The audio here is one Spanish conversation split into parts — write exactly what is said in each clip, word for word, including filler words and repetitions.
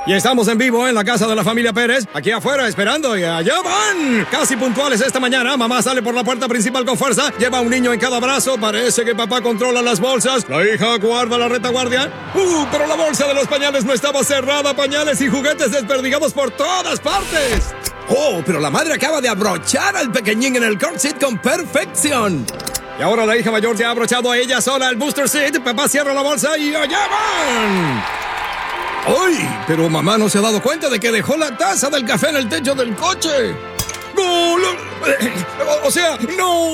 Y estamos en vivo en la casa de la familia Pérez, aquí afuera esperando y allá van. Casi puntuales esta mañana, mamá sale por la puerta principal con fuerza, lleva a un niño en cada brazo, parece que papá controla las bolsas, la hija guarda la retaguardia. Uh, pero la bolsa de los pañales no estaba cerrada, pañales y juguetes desperdigados por todas partes. Oh, pero la madre acaba de abrochar al pequeñín en el car seat con perfección. Y ahora la hija mayor ya ha abrochado a ella sola el booster seat, papá cierra la bolsa y allá van. ¡Ay! Pero mamá no se ha dado cuenta de que dejó la taza del café en el techo del coche. ¡No! O sea, ¡no!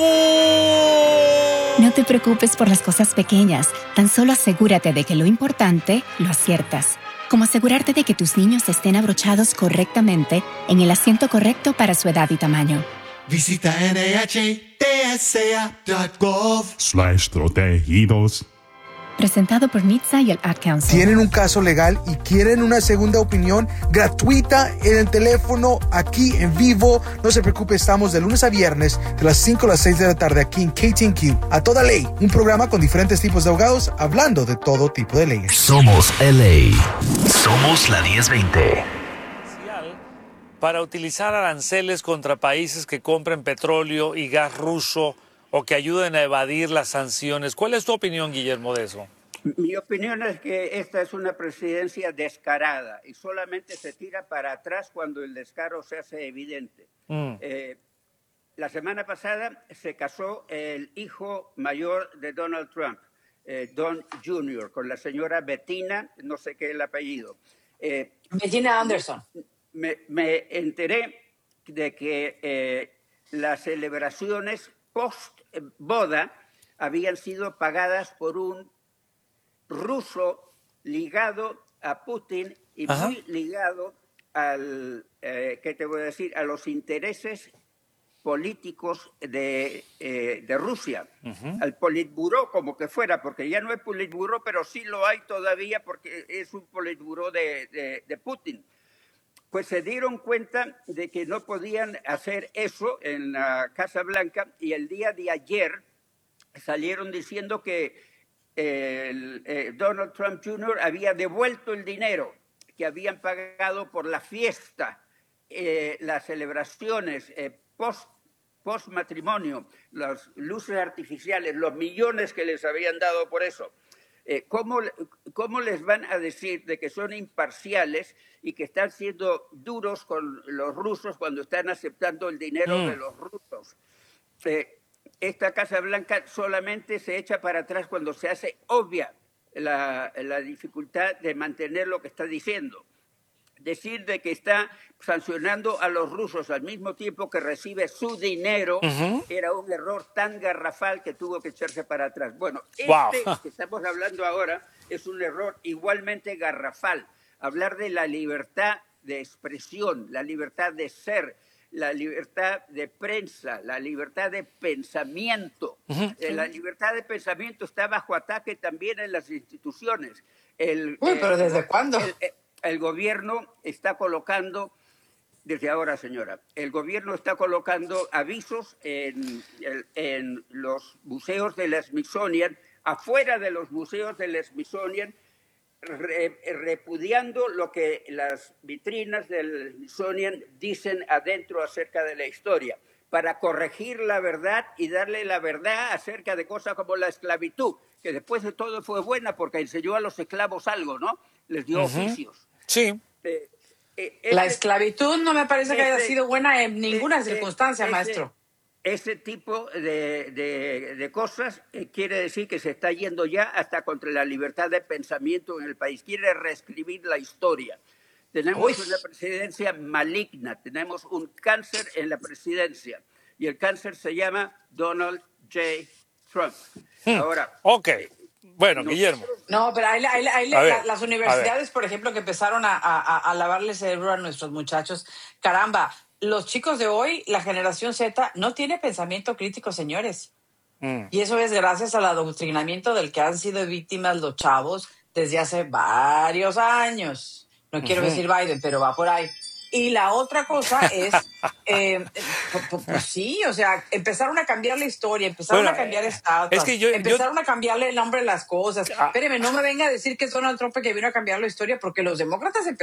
No te preocupes por las cosas pequeñas. Tan solo asegúrate de que lo importante lo aciertas. Como asegurarte de que tus niños estén abrochados correctamente en el asiento correcto para su edad y tamaño. Visita N H T S A punto gov slash protegidos. Presentado por N H T S A y el Ad Council. ¿Tienen un caso legal y quieren una segunda opinión gratuita en el teléfono, aquí en vivo? No se preocupe, estamos de lunes a viernes de las cinco a las seis de la tarde aquí en K T N Q. A toda ley, un programa con diferentes tipos de abogados hablando de todo tipo de leyes. Somos L A. Somos la diez veinte. Para utilizar aranceles contra países que compren petróleo y gas ruso o que ayuden a evadir las sanciones. ¿Cuál es tu opinión, Guillermo, de eso? Mi opinión es que esta es una presidencia descarada y solamente se tira para atrás cuando el descaro se hace evidente. Mm. Eh, la semana pasada se casó el hijo mayor de Donald Trump, eh, Don junior, con la señora Bettina, no sé qué es el apellido. Eh, Bettina Anderson. Me, me enteré de que eh, las celebraciones post-boda habían sido pagadas por un ruso ligado a Putin y Ajá. muy ligado al, eh, ¿qué te voy a decir?, a los intereses políticos de, eh, de Rusia, uh-huh. al Politburó, como que fuera, porque ya no es Politburó, pero sí lo hay todavía porque es un Politburó de, de, de Putin. Pues se dieron cuenta de que no podían hacer eso en la Casa Blanca y el día de ayer salieron diciendo que el, eh, Donald Trump junior había devuelto el dinero que habían pagado por la fiesta, eh, las celebraciones eh, post, post matrimonio, las luces artificiales, los millones que les habían dado por eso. Eh, ¿cómo, ¿Cómo les van a decir de que son imparciales y que están siendo duros con los rusos cuando están aceptando el dinero mm. de los rusos? Eh, esta Casa Blanca solamente se echa para atrás cuando se hace obvia la, la dificultad de mantener lo que está diciendo. Decir de que está sancionando a los rusos al mismo tiempo que recibe su dinero uh-huh. era un error tan garrafal que tuvo que echarse para atrás. Bueno, este wow. que estamos hablando ahora es un error igualmente garrafal. Hablar de la libertad de expresión, la libertad de ser, la libertad de prensa, la libertad de pensamiento. Uh-huh. Eh, la libertad de pensamiento está bajo ataque también en las instituciones. El, Uy, pero ¿desde el, cuándo? El, el, El gobierno está colocando, desde ahora señora, el gobierno está colocando avisos en, en los museos del Smithsonian, afuera de los museos del Smithsonian, re, repudiando lo que las vitrinas del Smithsonian dicen adentro acerca de la historia, para corregir la verdad y darle la verdad acerca de cosas como la esclavitud, que después de todo fue buena porque enseñó a los esclavos algo, ¿no? Les dio uh-huh. oficios. Sí. Eh, eh, ese, la esclavitud no me parece ese, que haya sido buena en ninguna ese, circunstancia, ese, maestro. Ese tipo de, de, de cosas eh, quiere decir que se está yendo ya hasta contra la libertad de pensamiento en el país. Quiere reescribir la historia. Tenemos Uy. una presidencia maligna, tenemos un cáncer en la presidencia y el cáncer se llama Donald J. Trump. Hmm. Ahora, ok. Bueno, no, Guillermo. No, pero ahí, ahí, ahí ver, la, las universidades, por ejemplo, que empezaron a, a, a lavarle el cerebro a nuestros muchachos. Caramba, los chicos de hoy, la generación Z, no tiene pensamiento crítico, señores. Mm. Y eso es gracias al adoctrinamiento del que han sido víctimas los chavos desde hace varios años. No quiero uh-huh. decir Biden, pero va por ahí. Y la otra cosa es, eh, pues, pues sí, o sea, empezaron a cambiar la historia, empezaron bueno, a cambiar estatuas, es que yo, empezaron yo... a cambiarle el nombre de las cosas. Ah. Espéreme, no me venga a decir que es Donald Trump que vino a cambiar la historia, porque los demócratas empezaron